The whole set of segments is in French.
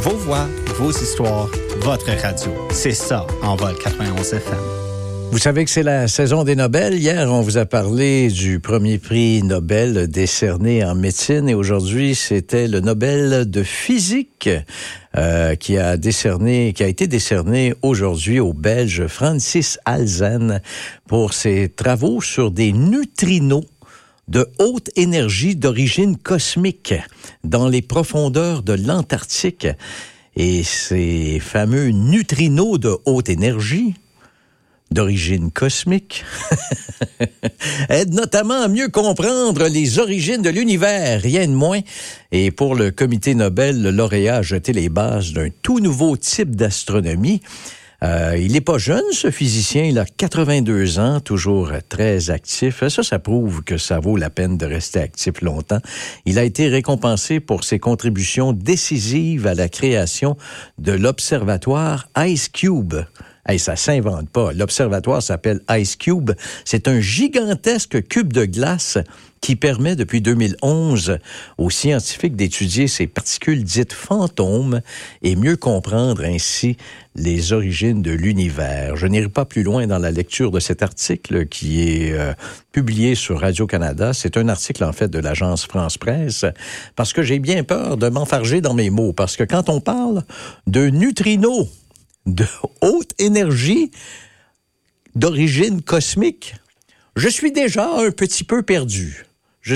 Vos voix, vos histoires, votre radio. C'est ça, Envol 91 FM. Vous savez que c'est la saison des Nobel. Hier, on vous a parlé du premier prix Nobel décerné en médecine et aujourd'hui, c'était le Nobel de physique qui a été décerné aujourd'hui au Belge Francis Halzen pour ses travaux sur des neutrinos de haute énergie d'origine cosmique dans les profondeurs de l'Antarctique. Et ces fameux neutrinos de haute énergie d'origine cosmique aident notamment à mieux comprendre les origines de l'univers, rien de moins. Et pour le comité Nobel, le lauréat a jeté les bases d'un tout nouveau type d'astronomie. Il n'est pas jeune, ce physicien. Il a 82 ans, toujours très actif. Ça prouve que ça vaut la peine de rester actif longtemps. Il a été récompensé pour ses contributions décisives à la création de l'observatoire IceCube. Hey, ça s'invente pas. L'observatoire s'appelle IceCube. C'est un gigantesque cube de glace qui permet depuis 2011 aux scientifiques d'étudier ces particules dites fantômes et mieux comprendre ainsi les origines de l'univers. Je n'irai pas plus loin dans la lecture de cet article qui est publié sur Radio-Canada. C'est un article, en fait, de l'agence France-Presse, parce que j'ai bien peur de m'enfarger dans mes mots, parce que quand on parle de neutrinos de haute énergie d'origine cosmique, je suis déjà un petit peu perdu.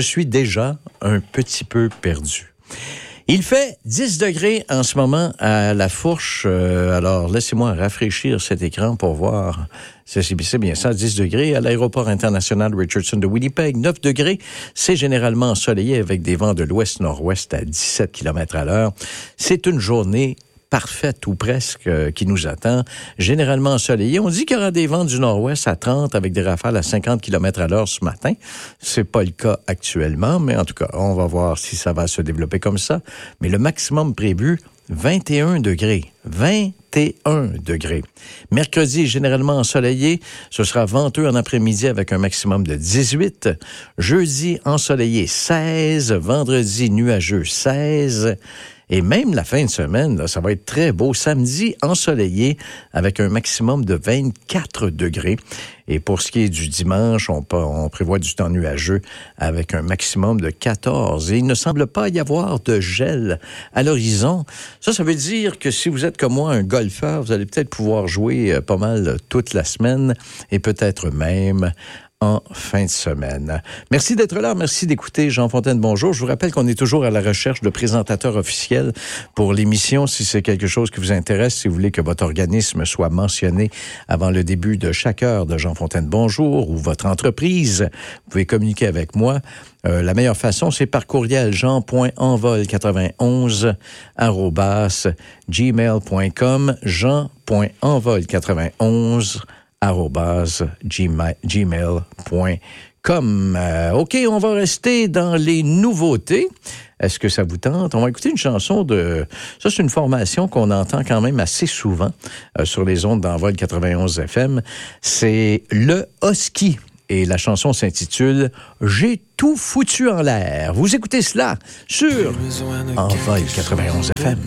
Il fait 10 degrés en ce moment à la Fourche. Alors, laissez-moi rafraîchir cet écran pour voir. C'est bien ça, 10 degrés. À l'aéroport international Richardson de Winnipeg, 9 degrés. C'est généralement ensoleillé avec des vents de l'ouest-nord-ouest à 17 km à l'heure. C'est une journée parfaite ou presque qui nous attend, généralement ensoleillé. On dit qu'il y aura des vents du nord-ouest à 30 avec des rafales à 50 km à l'heure ce matin. C'est pas le cas actuellement, mais en tout cas, on va voir si ça va se développer comme ça. Mais le maximum prévu, 21 degrés. 21 degrés. Mercredi, généralement ensoleillé. Ce sera venteux en après-midi avec un maximum de 18. Jeudi, ensoleillé, 16. Vendredi, nuageux, 16. Et même la fin de semaine, là, ça va être très beau. Samedi, ensoleillé, avec un maximum de 24 degrés. Et pour ce qui est du dimanche, on prévoit du temps nuageux avec un maximum de 14. Et il ne semble pas y avoir de gel à l'horizon. Ça veut dire que si vous êtes comme moi un golfeur, vous allez peut-être pouvoir jouer pas mal toute la semaine et peut-être même en fin de semaine. Merci d'être là, merci d'écouter Jean Fontaine. Bonjour. Je vous rappelle qu'on est toujours à la recherche de présentateurs officiels pour l'émission. Si c'est quelque chose qui vous intéresse, si vous voulez que votre organisme soit mentionné avant le début de chaque heure de Jean Fontaine Bonjour ou votre entreprise, vous pouvez communiquer avec moi. La meilleure façon, c'est par courriel jean.envol91@gmail.com jean.envol91@gmail.com. OK, on va rester dans les nouveautés. Est-ce que ça vous tente? On va écouter une chanson de... Ça, c'est une formation qu'on entend quand même assez souvent sur les ondes d'Envol 91 FM. C'est le Husky. Et la chanson s'intitule « J'ai tout foutu en l'air ». Vous écoutez cela sur Envol 91 FM.